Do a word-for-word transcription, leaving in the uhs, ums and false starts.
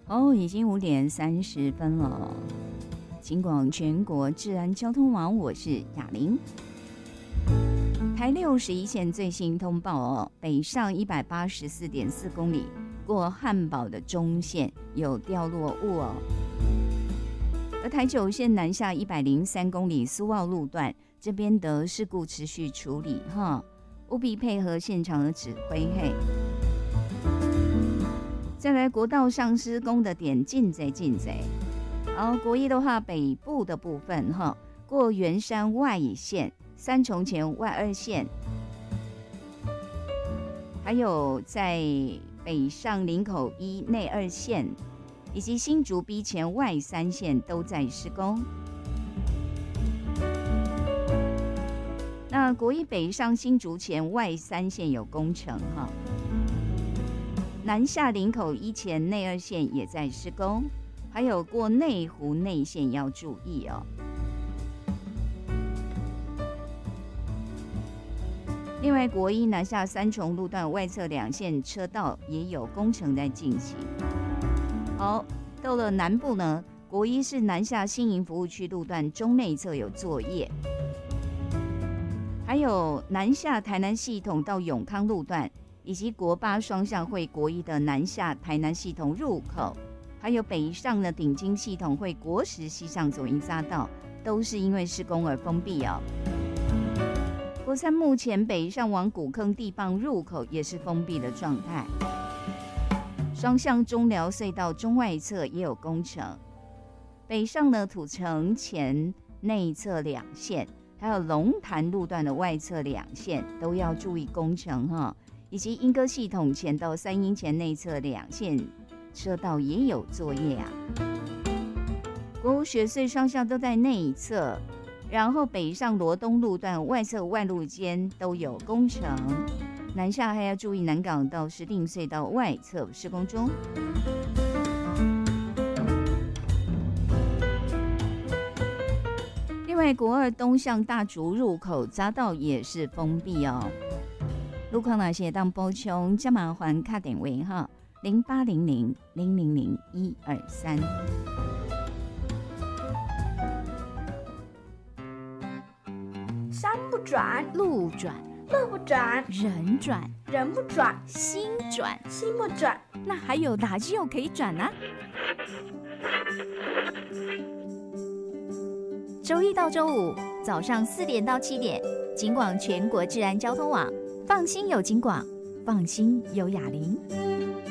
哦，已经五点三十分了。警广全国治安交通网，我是雅玲。台六十一线最新通报哦，北上一百八十四点四公里，过汉堡的中线有掉落物哦。而台九线南下一百零三公里苏澳路段，这边的事故持续处理哈，务必配合现场的指挥嘿。再来国道上施工的点进贼进贼，然后国一的话北部的部分哈，过圆山外一线、三重前外二线，还有在北上林口一内二线，以及新竹 B 前外三线都在施工。那国一北上新竹前外三线有工程哈。南下林口一前内二线也在施工，还有过内湖内线要注意哦。另外，国一南下三重路段外侧两线车道也有工程在进行。好，到了南部呢，国一是南下新营服务区路段中内侧有作业，还有南下台南系统到永康路段。以及国八双向会国一的南下台南系统入口，还有北上的顶金系统会国十西上左营匝道，都是因为施工而封闭哦。国三目前北上往古坑地磅入口也是封闭的状态，双向中寮隧道中外侧也有工程，北上的土城前内侧两线，还有龙潭路段的外侧两线都要注意工程哈。以及莺歌系统前到三英前内侧两线车道也有作业啊。国五雪隧双向都在内侧，然后北上罗东路段外侧外路间都有工程，南下还要注意南港到石碇隧道外侧施工中。另外，国二东向大竹入口匝道也是封闭哦。路况哪些当补充，加麻烦卡点位哈，零八零零零零零一二三。 山不转路转， 路不转人转， 人不转心转， 心不转， 那还有哪只有可以转呢、啊？周一到周五早上四点到七点，警广全国治安交通网。放心有警广，放心有雅玲。